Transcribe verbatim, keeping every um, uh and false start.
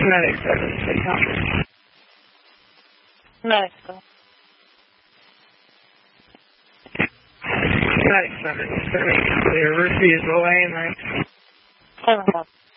Medic seven, six hundred. Medic seven. Medic seven, seven, clear, refusal, A M X. Seven,